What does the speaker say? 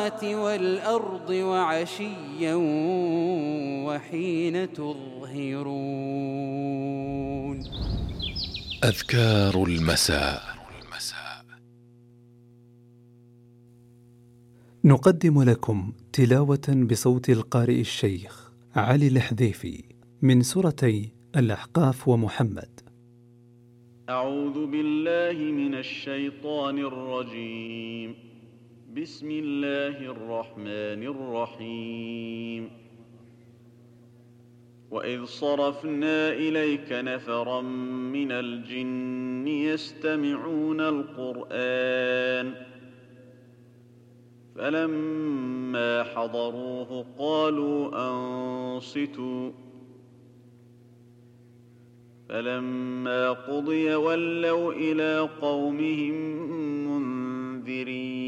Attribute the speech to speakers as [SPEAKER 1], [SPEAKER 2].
[SPEAKER 1] والأرض وعشيا وحين تظهرون.
[SPEAKER 2] أذكار المساء.
[SPEAKER 3] نقدم لكم تلاوة بصوت القارئ الشيخ علي الحذيفي من سورتي الأحقاف ومحمد.
[SPEAKER 4] أعوذ بالله من الشيطان الرجيم. بسم الله الرحمن الرحيم. وإذ صرفنا إليك نفرا من الجن يستمعون القرآن فلما حضروه قالوا أنصتوا فلما قضي ولوا إلى قومهم منذرين.